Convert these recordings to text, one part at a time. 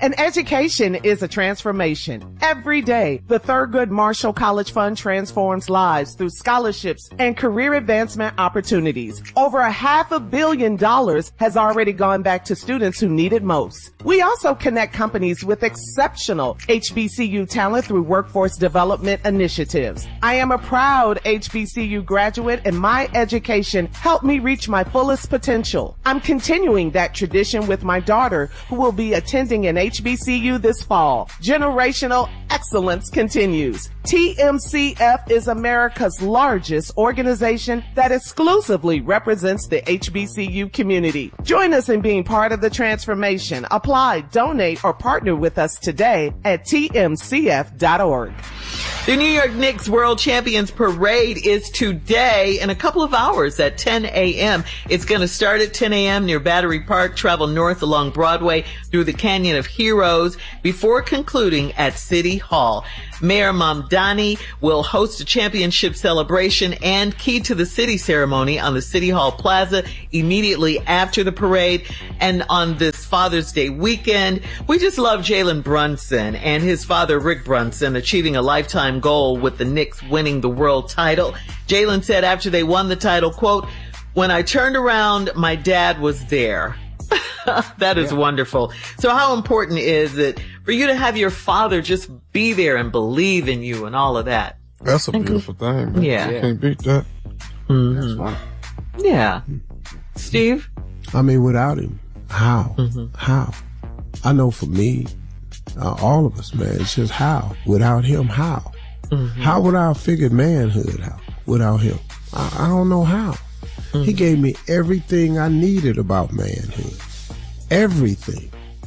An education is a transformation. Every day, the Thurgood Marshall College Fund transforms lives through scholarships and career advancement opportunities. Over $500 million has already gone back to students who need it most. We also connect companies with exceptional HBCU talent through workforce development initiatives. I am a proud HBCU graduate, and my education helped me reach my fullest potential. I'm continuing that tradition with my daughter, who will be attending an HBCU this fall. Generational excellence continues. TMCF is America's largest organization that exclusively represents the HBCU community. Join us in being part of the transformation. Apply, donate, or partner with us today at tmcf.org. The New York Knicks World Champions Parade is today in a couple of hours at 10 a.m. It's going to start at 10 a.m. near Battery Park, travel north along Broadway through the Canyon of Heroes before concluding at City Hall. Mayor Mamdani will host a championship celebration and Key to the City ceremony on the City Hall Plaza immediately after the parade. And on this Father's Day weekend, we just love Jalen Brunson and his father, Rick Brunson, achieving a lifetime goal with the Knicks winning the world title. Jalen said after they won the title, quote, "When I turned around, my dad was there." That is wonderful. So how important is it for you to have your father just be there and believe in you and all of that? That's a beautiful thing, man. Yeah. You can't beat that. Mm-hmm. That's wonderful. Yeah. Steve? I mean, without him, how? How? I know for me, all of us, man, it's just how. Without him, how? How would I have figured manhood out without him? I don't know how. He gave me everything I needed about manhood. Everything.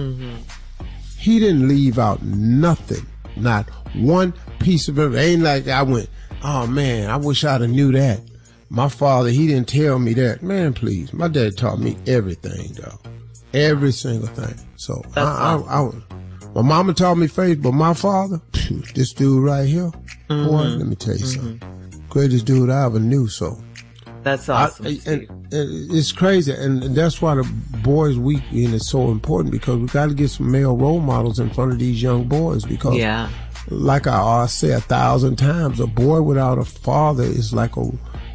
He didn't leave out nothing. Not one piece of it. Ain't like I went, oh man, I wish I'd have knew that. My father, he didn't tell me that. Man, please. My dad taught me everything, though. Every single thing. So my mama taught me faith, but my father, this dude right here, boy, let me tell you something. Greatest dude I ever knew, so. That's awesome. And it's crazy, and that's why the Boys Weekend is so important, because we got to get some male role models in front of these young boys. Because, like I say 1,000 times, a boy without a father is like a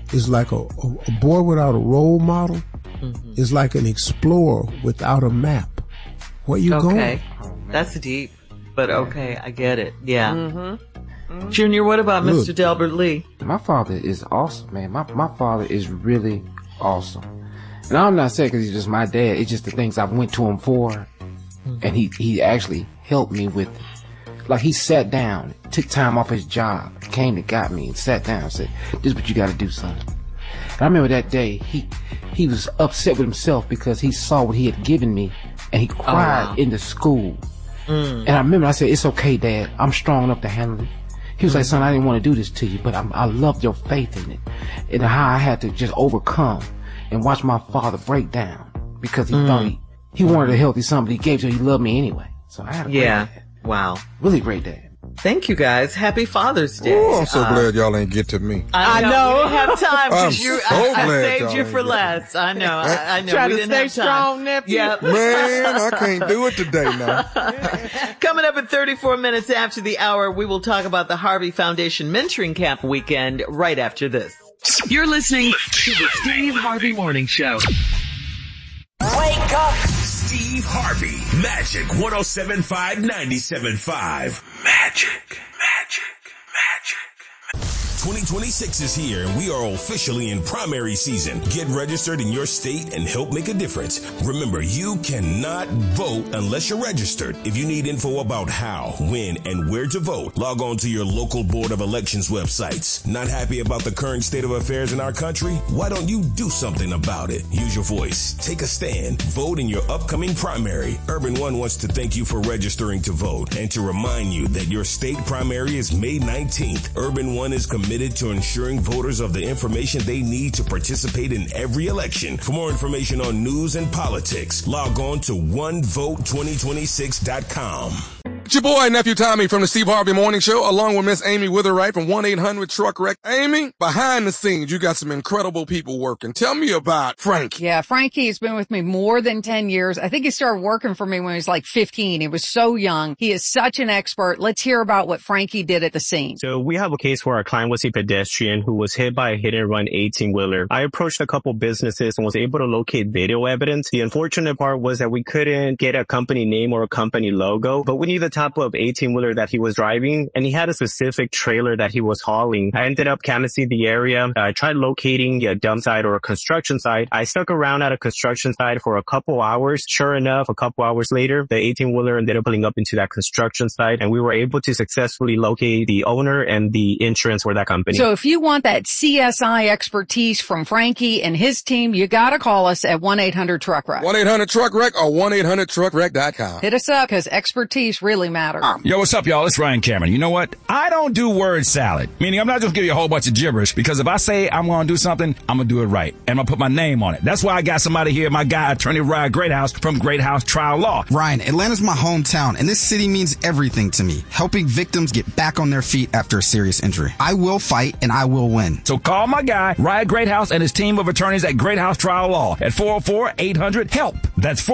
boy without a role model. Is like an explorer without a map. Where you going? Okay, that's deep, but okay, I get it. Yeah. Junior, what about Mr. Delbert Lee? My father is awesome, man. My father is really awesome. And I'm not saying because he's just my dad. It's just the things I went to him for. And he actually helped me with it. Like, he sat down, took time off his job, came and got me and sat down and said, "This is what you got to do, son." And I remember that day, he was upset with himself because he saw what he had given me, and he cried in the school. And I remember I said, "It's okay, Dad. I'm strong enough to handle it." He was like, "Son, I didn't want to do this to you, but I loved your faith in it, and how I had to just overcome and watch my father break down because he thought he wanted a healthy son, but he gave to him. He loved me anyway." So I had a great dad. Wow. Really great dad. Thank you, guys. Happy Father's Day. Oh, I'm so glad y'all ain't get to me. I know. We don't have time because I glad saved you for last. I know. I know. Try we to didn't stay have time. strong, nephew. Yep. Man, I can't do it today now. Coming up at 34 minutes after the hour, we will talk about the Harvey Foundation Mentoring Camp weekend right after this. You're listening to the Steve Harvey Morning Show. Wake up! Steve Harvey. Magic 107.5, 97.5. Magic. 2026 is here and we are officially in primary season. Get registered in your state and help make a difference. Remember, you cannot vote unless you're registered. If you need info about how, when, and where to vote, log on to your local Board of Elections websites. Not happy about the current state of affairs in our country? Why don't you do something about it? Use your voice. Take a stand. Vote in your upcoming primary. Urban One wants to thank you for registering to vote and to remind you that your state primary is May 19th. Urban One is committed to ensuring voters of the information they need to participate in every election. For more information on news and politics, log on to onevote2026.com. It's your boy, Nephew Tommy from the Steve Harvey Morning Show, along with Miss Amy Witherwright from 1-800-TRUCK-WRECK. Amy, behind the scenes, you got some incredible people working. Tell me about Frankie. Yeah, Frankie has been with me more than 10 years. I think he started working for me when he was like 15. He was so young. He is such an expert. Let's hear about what Frankie did at the scene. So we have a case where our client was a pedestrian who was hit by a hit-and-run 18-wheeler. I approached a couple businesses and was able to locate video evidence. The unfortunate part was that we couldn't get a company name or a company logo, but we knew the type of 18-wheeler that he was driving, and he had a specific trailer that he was hauling. I ended up canvassing the area. I tried locating a dump site or a construction site. I stuck around at a construction site for a couple hours. Sure enough, a couple hours later, the 18-wheeler ended up pulling up into that construction site, and we were able to successfully locate the owner and the insurance for that company. So if you want that CSI expertise from Frankie and his team, you gotta call us at 1-800-TRUCK-WRECK. 1-800-TRUCK-WRECK or 1-800-TRUCKWRECK.com. Hit us up, because expertise really matters. Yo, what's up, y'all? It's Ryan Cameron. You know what? I don't do word salad. Meaning I'm not just giving you a whole bunch of gibberish, because if I say I'm going to do something, I'm going to do it right. And I'm going to put my name on it. That's why I got somebody here, my guy, attorney Ryan Greathouse from Greathouse Trial Law. Ryan, Atlanta's my hometown, and this city means everything to me. Helping victims get back on their feet after a serious injury. I will fight, and I will win. So call my guy, Ryan Greathouse, and his team of attorneys at Greathouse Trial Law at 404-800-HELP. That's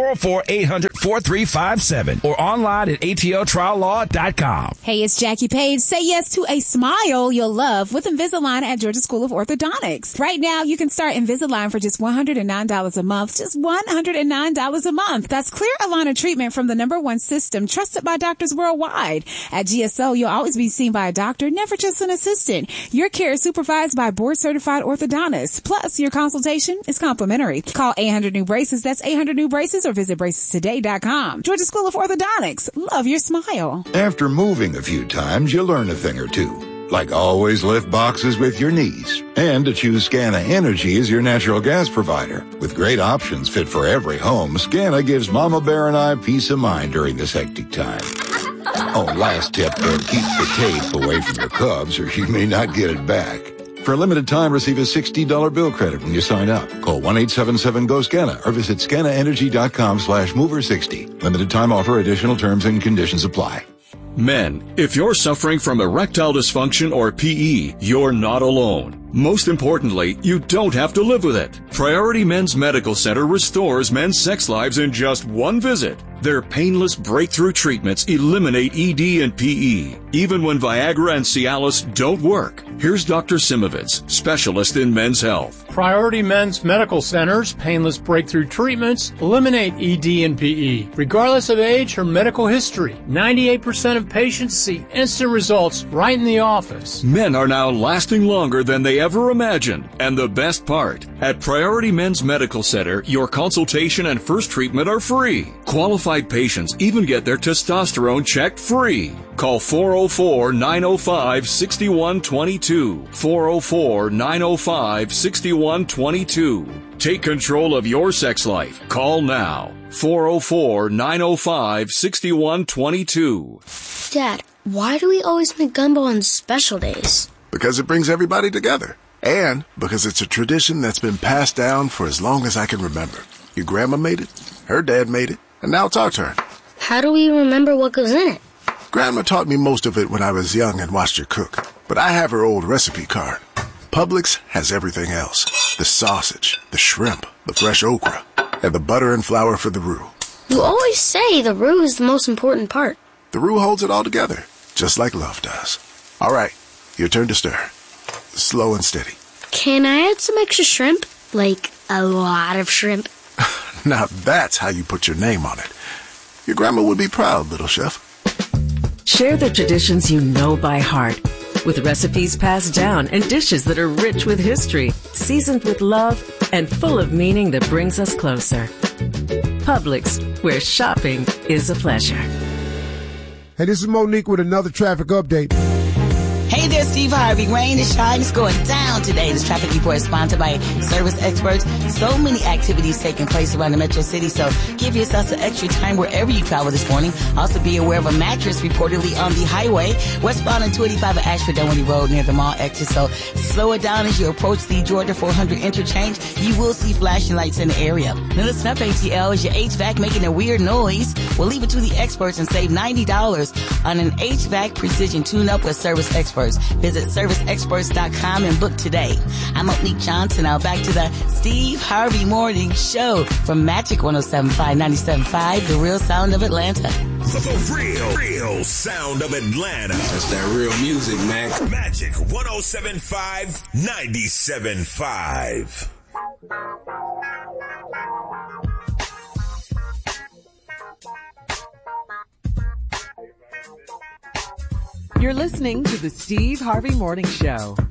404-800-4357. Or online at atltriallaw.com. Hey, it's Jackie Page. Say yes to a smile you'll love with Invisalign at Georgia School of Orthodontics. Right now, you can start Invisalign for just $109 a month. Just $109 a month. That's clear aligner treatment from the #1 system trusted by doctors worldwide. At GSO, you'll always be seen by a doctor, never just an assistant. Your care is supervised by board-certified orthodontists. Plus, your consultation is complimentary. Call 800-NEW-BRACES. That's 800-NEW-BRACES, or visit bracestoday.com. Georgia School of Orthodontics. Love your smile. After moving a few times, you learn a thing or two. Like always lift boxes with your knees. And to choose Scana Energy as your natural gas provider. With great options fit for every home, Scana gives Mama Bear and I peace of mind during this hectic time. Oh, last tip, keep the tape away from your Cubs or you may not get it back. For a limited time, receive a $60 bill credit when you sign up. Call 1-877-GO-SCANA or visit scanaenergy.com/mover60. Limited time offer. Additional terms and conditions apply. Men, if you're suffering from erectile dysfunction or PE, you're not alone. Most importantly, you don't have to live with it. Priority Men's Medical Center restores men's sex lives in just one visit. Their painless breakthrough treatments eliminate ED and PE, even when Viagra and Cialis don't work. Here's Dr. Simovitz, specialist in men's health. Priority Men's Medical Center's painless breakthrough treatments eliminate ED and PE, regardless of age or medical history. 98% of patients see instant results right in the office. Men are now lasting longer than they ever imagined. And the best part, at Priority Men's Medical Center, your consultation and first treatment are free. Qualified patients even get their testosterone checked free. Call 404-905-6122. 404-905-6122. Take control of your sex life. Call now. 404-905-6122. Dad, why do we always make gumbo on special days? Because it brings everybody together. And because it's a tradition that's been passed down for as long as I can remember. Your grandma made it, her dad made it, and now it's our turn. How do we remember what goes in it? Grandma taught me most of it when I was young and watched her cook. But I have her old recipe card. Publix has everything else. The sausage, the shrimp, the fresh okra, and the butter and flour for the roux. You always say the roux is the most important part. The roux holds it all together, just like love does. All right, your turn to stir. Slow and steady. Can I add some extra shrimp? Like a lot of shrimp? Now that's how you put your name on it. Your grandma would be proud, little chef. Share the traditions you know by heart, with recipes passed down and dishes that are rich with history, seasoned with love, and full of meaning that brings us closer. Publix, where shopping is a pleasure. Hey, this is Monique with another traffic update. Hey there, Steve Harvey. Rain and shine is going down today. This traffic report is sponsored by Service Experts. So many activities taking place around the metro city, so give yourself some extra time wherever you travel this morning. Also be aware of a mattress reportedly on the highway westbound on 285 at Ashford Dunwoody Road near the mall exit. So slow it down as you approach the Georgia 400 interchange. You will see flashing lights in the area. Now listen up, ATL. Is your HVAC making a weird noise? We'll leave it to the experts and save $90 on an HVAC precision tune-up with Service Experts. Visit serviceexperts.com and book today. I'm Monique Johnson. Now back to the Steve Harvey Morning Show from Magic 107.5, 97.5, the real sound of Atlanta. The real sound of Atlanta. That's that real music, man. Magic 107.5, 97.5. You're listening to the Steve Harvey Morning Show.